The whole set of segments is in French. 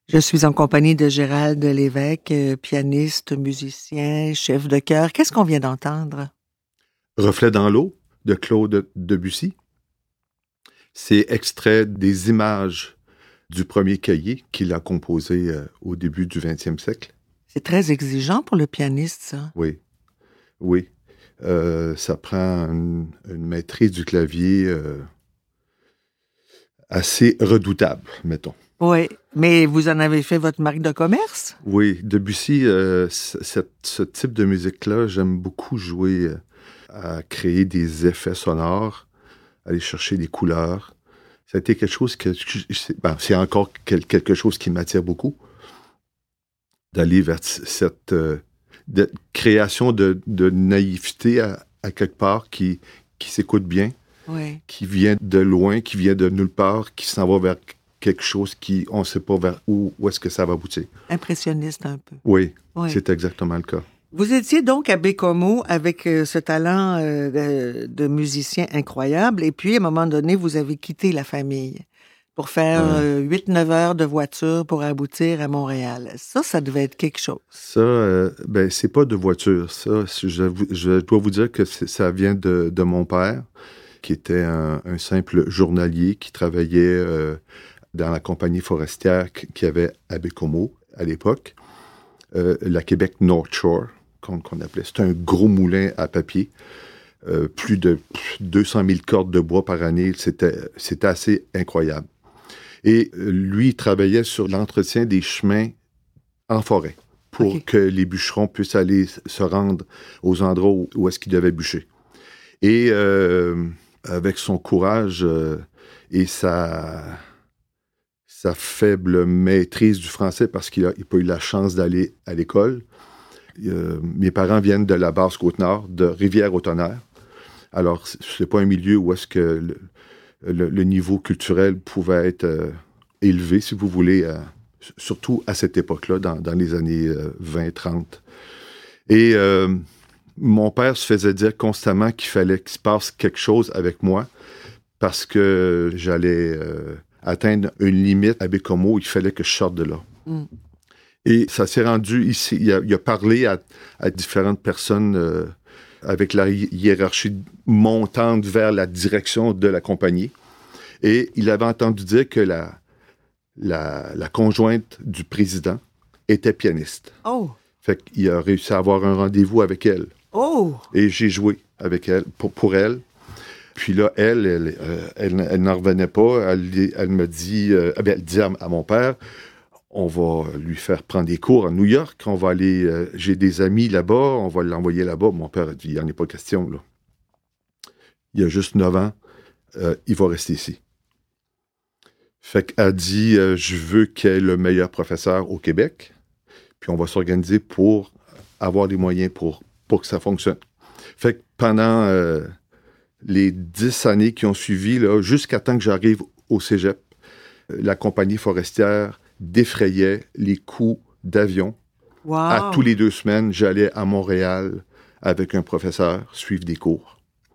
Je suis en compagnie de Gérald Lévesque, pianiste, musicien, chef de chœur. Qu'est-ce qu'on vient d'entendre? Reflet dans l'eau de Claude Debussy. C'est extrait des images du premier cahier qu'il a composé au début du 20e siècle. C'est très exigeant pour le pianiste, ça. Oui, oui. Ça prend une maîtrise du clavier assez redoutable, mettons. Oui, mais vous en avez fait votre marque de commerce? Oui, Debussy, ce type de musique-là, j'aime beaucoup jouer à créer des effets sonores, aller chercher des couleurs. Ça a été quelque chose c'est encore quelque chose qui m'attire beaucoup, d'aller vers cette création de naïveté à quelque part qui s'écoute bien, Oui. qui vient de loin, qui vient de nulle part, qui s'en va vers quelque chose on ne sait pas vers où est-ce que ça va aboutir. Impressionniste un peu. Oui, Oui. c'est exactement le cas. Vous étiez donc à Baie-Comeau avec ce talent de musicien incroyable, et puis à un moment donné, vous avez quitté la famille pour faire 8-9 heures de voiture pour aboutir à Montréal. Ça devait être quelque chose. Ça, c'est pas de voiture. Ça, je dois vous dire que ça vient de mon père, qui était un simple journalier qui travaillait dans la compagnie forestière qu'il y avait à Baie-Comeau à l'époque, la Québec North Shore, qu'on appelait. C'était un gros moulin à papier, plus de 200 000 cordes de bois par année. C'était assez incroyable. Et lui, il travaillait sur l'entretien des chemins en forêt pour que les bûcherons puissent aller se rendre aux endroits où est-ce qu'ils devaient bûcher. Et avec son courage et sa faible maîtrise du français, parce qu'il n'a pas eu la chance d'aller à l'école. Mes parents viennent de la Basse-Côte-Nord, de Rivière-au-Tonnerre. Alors, c'est pas un milieu où est-ce que le niveau culturel pouvait être élevé, si vous voulez, surtout à cette époque-là, dans les années 20-30. Et mon père se faisait dire constamment qu'il fallait qu'il se passe quelque chose avec moi parce que j'allais atteindre une limite à Baie-Comeau, il fallait que je sorte de là. Mm. Et ça s'est rendu ici. Il a parlé à différentes personnes avec la hiérarchie montante vers la direction de la compagnie. Et il avait entendu dire que la conjointe du président était pianiste. Oh! Fait qu'il a réussi à avoir un rendez-vous avec elle. Oh! Et j'ai joué avec elle, pour elle. Puis là, elle n'en revenait pas. Elle me dit, elle dit à mon père, on va lui faire prendre des cours à New York. On va aller, j'ai des amis là-bas, on va l'envoyer là-bas. Mon père a dit, il n'y en a pas question, là. Il a juste 9 ans, il va rester ici. Fait qu'elle dit, je veux qu'il y ait le meilleur professeur au Québec, puis on va s'organiser pour avoir les moyens pour que ça fonctionne. Fait que pendant les 10 années qui ont suivi, là, jusqu'à temps que j'arrive au cégep, la compagnie forestière défrayait les coûts d'avion. Wow. À tous les 2 semaines, j'allais à Montréal avec un professeur suivre des cours.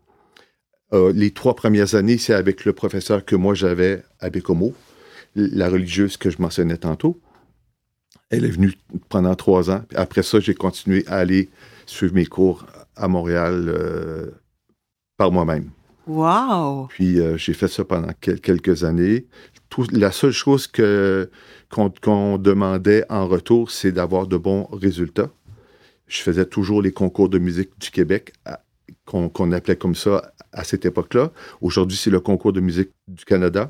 Les 3 premières années, c'est avec le professeur que moi j'avais à Baie-Comeau, la religieuse que je mentionnais tantôt. Elle est venue pendant 3 ans. Après ça, j'ai continué à aller suivre mes cours à Montréal par moi-même. Wow! Puis j'ai fait ça pendant quelques années. La seule chose qu'on demandait en retour, c'est d'avoir de bons résultats. Je faisais toujours les concours de musique du Québec, qu'on appelait comme ça à cette époque-là. Aujourd'hui, c'est le concours de musique du Canada.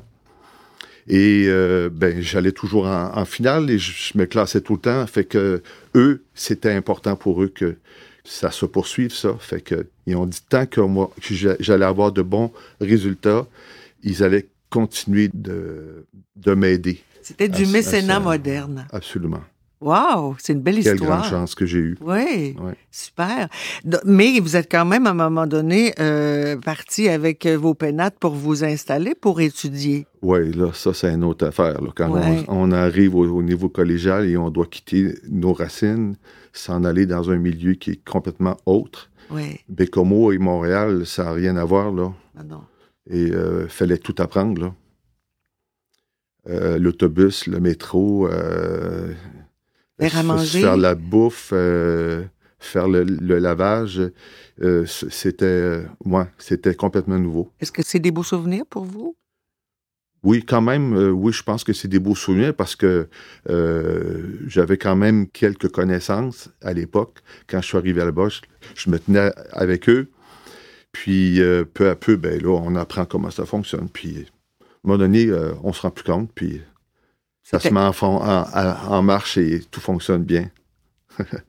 Et j'allais toujours en finale et je me classais tout le temps. Fait que eux, c'était important pour eux que ça se poursuive, ça. Fait que ils ont dit tant que moi, que j'allais avoir de bons résultats, ils allaient continuer de m'aider. C'était du mécénat moderne. Absolument. Wow, c'est une belle histoire. Quelle grande chance que j'ai eue. Oui, super. Mais vous êtes quand même, à un moment donné, parti avec vos pénates pour vous installer, pour étudier. Oui, là, ça, c'est une autre affaire. Là. Quand on arrive au niveau collégial et on doit quitter nos racines, s'en aller dans un milieu qui est complètement autre. Oui. Baie-Comeau et Montréal, ça n'a rien à voir, là. Ah non. Et fallait tout apprendre, là. l'autobus, le métro, Faire à manger. faire la bouffe, faire le lavage. C'était complètement nouveau. Est-ce que c'est des beaux souvenirs pour vous? Oui, quand même, oui, je pense que c'est des beaux souvenirs parce que j'avais quand même quelques connaissances à l'époque. Quand je suis arrivé là-bas, je me tenais avec eux. Puis, peu à peu, ben là, on apprend comment ça fonctionne. Puis, à un moment donné, on se rend plus compte, puis ça se met en marche et tout fonctionne bien.